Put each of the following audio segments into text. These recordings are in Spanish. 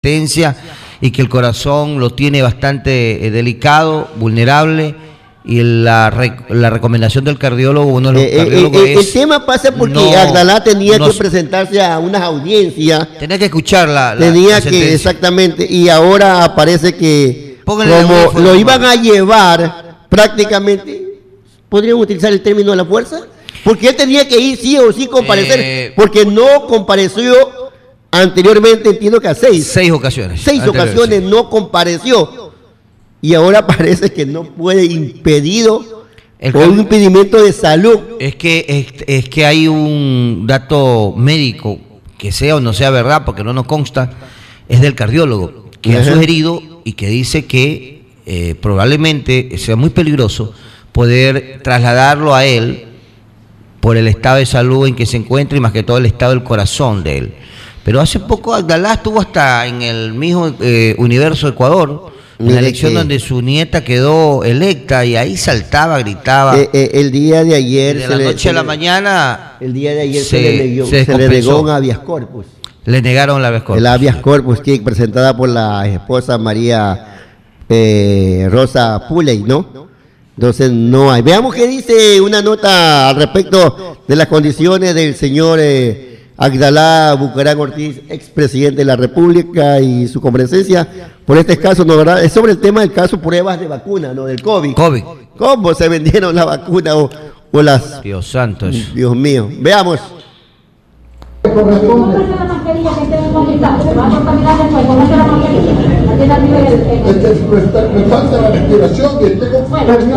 y que el corazón lo tiene bastante delicado, vulnerable, y la recomendación del cardiólogo, uno de los cardiólogos el tema pasa porque Agdalá tenía que presentarse a unas audiencias, tenía que escuchar la exactamente, y ahora parece que como lo iban a llevar prácticamente, ¿podrían utilizar el término de la fuerza? Porque él tenía que ir sí o sí comparecer, porque no compareció anteriormente, entiendo que a seis ocasiones no compareció, y ahora parece que no puede, impedido por un impedimento de salud. Es que hay un dato médico, que sea o no sea verdad, porque no nos consta, es del cardiólogo, que ha sugerido y que dice que probablemente sea muy peligroso poder trasladarlo a él por el estado de salud en que se encuentra y más que todo el estado del corazón de él. Pero hace poco Agdalá estuvo hasta en el mismo Universo Ecuador, en la elección donde su nieta quedó electa, y ahí saltaba, gritaba. El día de ayer, de la noche a la mañana, el día de ayer se le negó un habeas corpus. Le negaron el habeas corpus. El habeas corpus, que presentada por la esposa María Rosa Puley, ¿no? Entonces no hay. Veamos qué dice una nota al respecto de las condiciones del señor Agdalá Bucaram Ortiz, expresidente de la República, y su comparecencia por este caso, ¿no, verdad? Es sobre el tema del caso pruebas de vacuna, ¿no? Del COVID. ¿Cómo se vendieron la vacuna o las... Dios santo. Dios mío. Veamos. Me falta la respiración y tengo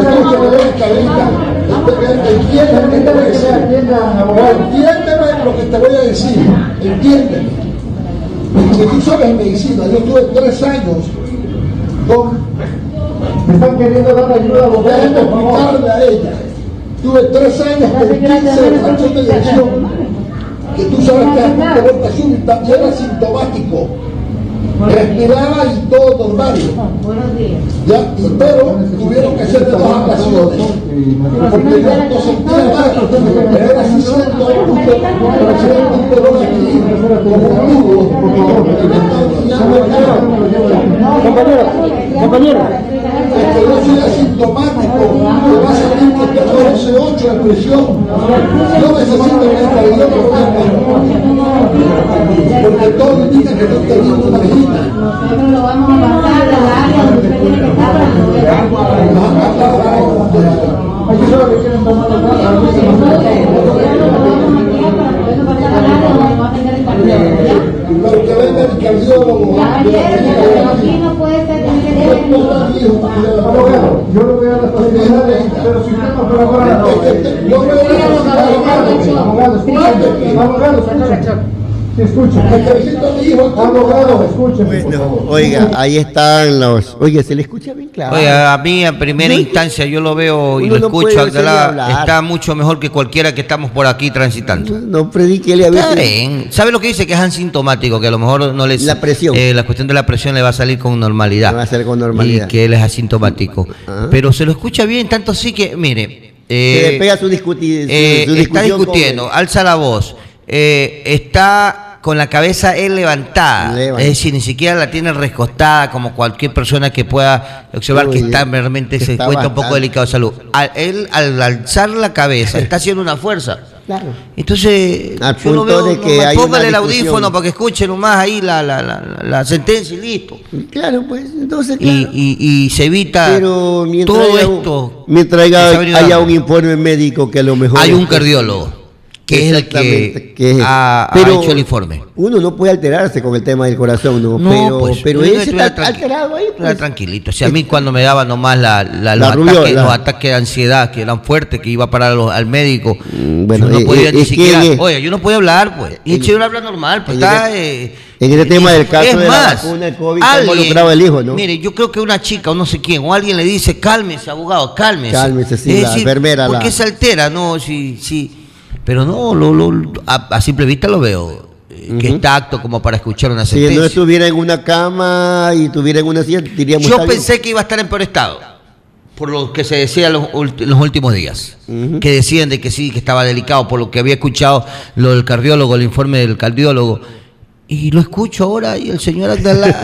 entiéndeme lo que te voy a decir, entiéndeme. Que tú sabes medicina, yo tuve 3 años con... Me están queriendo dar ayuda, voy a explicarle a ella. Tuve 3 años con 15 de fracción de dirección, que tú sabes que es una vuelta súbita, y era sintomático. Respiraba y todo normal. Ya, pero tuvieron que ser de 2 ocasiones. Porque yo no sentía nada. Era así siendo un dolor aquí, como un nudo. Compañero. Es que yo soy asintomático, me va a salir que tengo 12.8 de presión. Yo necesito que el cardiólogo porque todo indica que no tenía una vejita. Nosotros lo vamos a pasar a la área donde usted tiene que estar para poder pero que venga el cardiólogo. Aquí no puede ser yo lo voy a responsabilidad, pero si usted no colabora, abogado, escucha. Abogado, escúcheme. Bueno, oiga, ahí están los... Oiga, se le escucha bien claro. Oiga, a mí en primera instancia yo lo veo y lo escucho, Agdalá, está mucho mejor que cualquiera que estamos por aquí transitando. No prediquele a veces. ¿Sabe lo que dice? Que es asintomático, que a lo mejor no les... La presión. La cuestión de la presión le va a salir con normalidad. Le va a salir con normalidad. Y que él es asintomático. Pero se lo escucha bien, tanto así que, mire... se le pega su discusión. Está discutiendo, alza la voz. Está con la cabeza él levantada, es decir, ni siquiera la tiene recostada como cualquier persona que pueda observar que está realmente se encuentra un poco delicado de salud. Él al alzar la cabeza está haciendo una fuerza. Claro. Entonces, yo lo veo de que póngale el audífono para que escuche nomás ahí la sentencia y listo. Claro, pues, entonces, claro. Y se evita todo esto. Mientras haya un informe médico que a lo mejor... Hay un cardiólogo que es el que ha hecho el informe. Uno no puede alterarse con el tema del corazón, pero él está alterado ahí. Pues. Tranquilito. Si a mí cuando me daban nomás los ataques de ansiedad que eran fuertes, que iba a parar al médico, bueno, yo no podía ni siquiera... Oye, yo no podía hablar, pues. Y el chico habla normal, pues está... en este tema del caso de la vacuna del COVID está involucrado el hijo, ¿no? Mire, yo creo que una chica o no sé quién, o alguien le dice, cálmese, abogado, cálmese. Cálmese, sí, la enfermera. ¿Por qué se altera? No, sí. Pero no, a simple vista lo veo, que está apto como para escuchar una sentencia. Si no estuviera en una cama y estuviera en una silla, diríamos... Yo pensé que iba a estar en peor estado, por lo que se decía en los últimos días, que decían de que sí, que estaba delicado, por lo que había escuchado lo del cardiólogo, el informe del cardiólogo. Y lo escucho ahora y el señor Abdalá